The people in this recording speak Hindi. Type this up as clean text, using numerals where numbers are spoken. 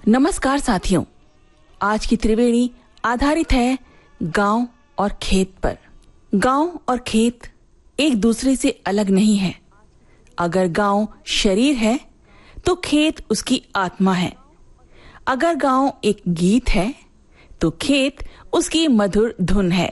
नमस्कार साथियों, आज की त्रिवेणी आधारित है गांव और खेत पर। गांव और खेत एक दूसरे से अलग नहीं है। अगर गांव शरीर है तो खेत उसकी आत्मा है। अगर गांव एक गीत है तो खेत उसकी मधुर धुन है।